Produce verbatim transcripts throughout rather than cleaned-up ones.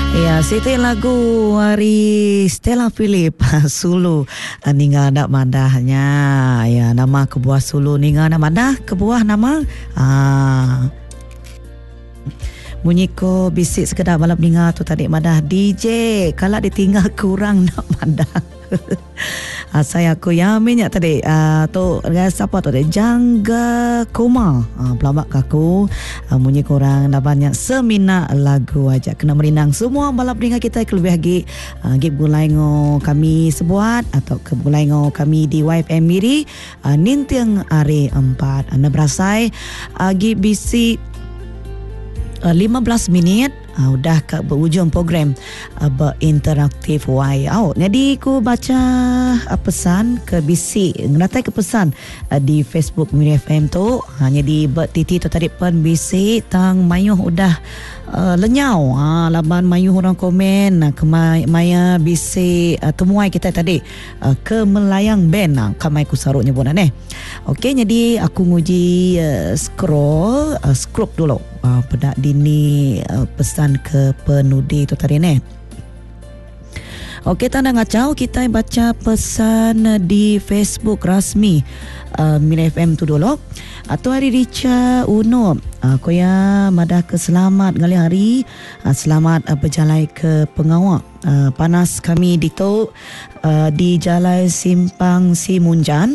Ya, situ lagu dari Stella Philip Sulu ninga nak madahnya. Ya, nama kebuah Sulu ninga nak madah kebuah nama ah bunyi ko bisik sekedar balap ninga tu tadi madah D J kalau ditinggal kurang nak madah. Uh, saya aku yang minyak tadi uh, tu siapa tu Jangga Koma uh, pelabak aku uh, bunyi korang dah banyak semina lagu aja kena merinang semua balap dengan kita kelebih lagi uh, gip gulai ngo kami sebuat atau ke gulai ngo kami di Y F M Miri uh, nintiang hari empat anda berasai uh, gip bisi uh, lima belas minit Uh, udah ke berujung program uh, berinteraktif Y out. Jadi aku baca uh, pesan ke bisi ngeratai ke pesan uh, di Facebook Miri F M tu hanya di bertiti tu tadi pun bisi tang mayuh udah uh, lenyau uh, laban mayuh orang komen uh, ke maya bisi uh, temuai kita tadi uh, ke melayang band uh, kamai ku saruk nyebut eh. Okey, jadi aku nguji uh, scroll uh, scroll dulu uh, pada dini uh, pesan ke penudi tu tadi ni. Okey, tanda ngacau kita baca pesan di Facebook rasmi uh, Miri F M tu dulu. Atau hari Rica Uno uh, koya madah ke selamat ngali hari uh, selamat uh, berjalan ke pengawak uh, panas kami di tu uh, di Jalan Simpang Simunjan.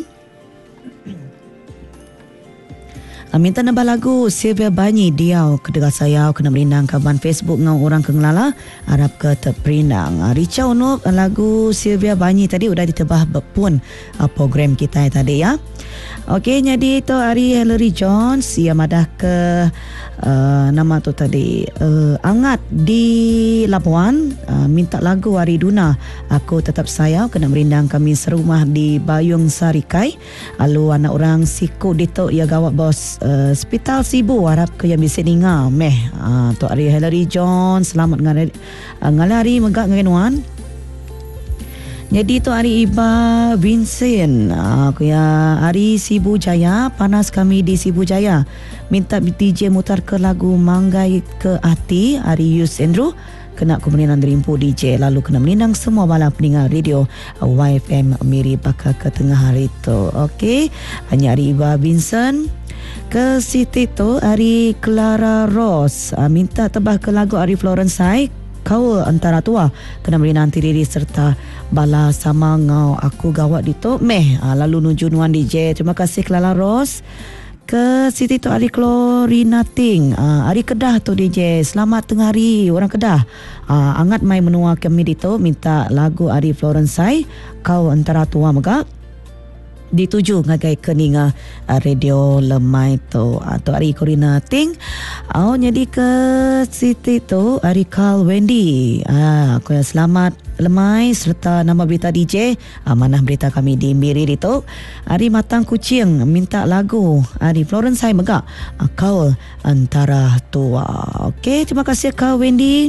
Minta nambah lagu Sylvia Banyi Diau kedega saya kena merinang kaban Facebook ngau orang kengelala Arab ke terperinang. Rica Unup lagu Sylvia Banyi tadi udah ditebah pun program kita tadi ya. Okey, jadi itu hari Hillary Jones ia madah ke uh, nama tu tadi uh, Angat di Labuan uh, minta lagu Hari Duna Aku Tetap Sayang kena merindang kami serumah di Bayung Sarikai. Lalu anak orang siku ditok ia gawat bos uh, Hospital Sibu harap ke yang bisa ninga meh uh, tu hari Hillary Jones selamat ngalari uh, ngalari megak ngenuan. Jadi tu hari Iba Vincent aku ya hari Sibu Jaya panas kami di Sibu Jaya minta D J mutar ke lagu Manggai ke Hati hari Yus Andrew kena kemudian rimpu D J lalu kena menindang semua balap pendengar radio Y F M Miri bakal ke tengah hari tu. Okey, hanya hari Iba Vincent ke Siti tu hari Clara Ross minta tebah ke lagu Ari Florence Sai Kau Antara Tua kena beri nanti diri serta bala sama ngau aku gawat di tu meh ha, lalu nuju nuan D J. Terima kasih Clara Rose ke Siti tu Ari Chlorina Ting ha, Ari Kedah tu D J selamat tengah hari orang Kedah ha, angat mai menua kami di tu minta lagu Ari Florence Sai Kau Antara Tua megak dituju ngagai keninga uh, radio lemai tu atau uh, Ari Corina Ting oh jadi ke Siti tu Ari Carl Wendy ah aku yang selamat lemai serta nama berita D J uh, mana berita kami di Miri itu Ari Matang Kucing minta lagu Ari Florence Sai megak uh, Kau Antara Tua. Okey, terima kasih Carl Wendy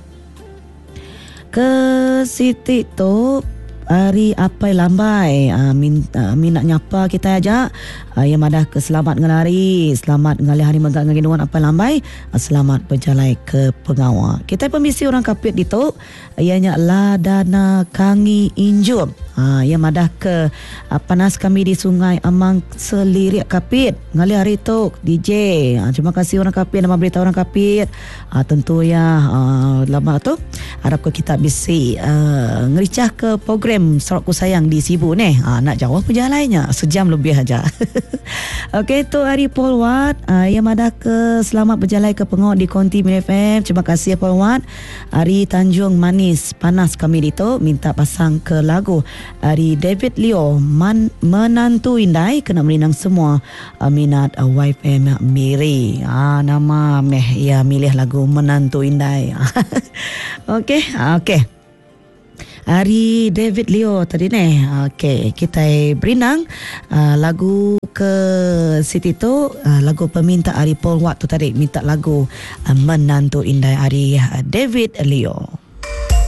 ke Siti tu Hari Apai Lambai uh, min, uh, minat nyapa kita aja uh, yang madah ke selamat ngelari selamat ngali hari megak ngaginuan Apai Lambai uh, selamat berjalan ke pengawa kita pemisi orang kapit itu ianya Ladana Kangi Injum uh, yang madah ke uh, panas kami di Sungai Amang Selirik kapit ngali hari tu D J uh, terima kasih orang kapit nama berita orang kapit uh, tentu ya uh, lama tu harap ke kita bisi uh, ngericah ke program Sorokku Sayang di Sibu ni ha, nak jawab perjalanannya sejam lebih aja. Okey, tu hari Paul Watt uh, yang madah ke selamat berjalan ke pengok di Konti Miri F M. Terima kasih Paul Watt. Hari Tanjung Manis panas kami dito minta pasang ke lagu hari David Leo Man, Menantu Indai kena melinang semua uh, minat uh, Y F M Miri. Ah nama meh ya milih lagu Menantu Indai. Okey, okey. Hari David Leo tadi ni. Okey, kita berinang uh, lagu ke Siti tu uh, lagu peminta hari Paul Watt tu tadi minta lagu uh, Menantu Indai hari uh, David Leo.